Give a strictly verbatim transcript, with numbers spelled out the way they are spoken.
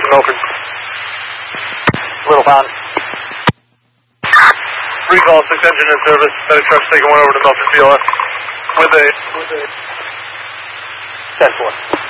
to Milford. Little Pond. Recall, six engine in service. Medic truck's taking one over to Milford P O S. With a... With a... ten four.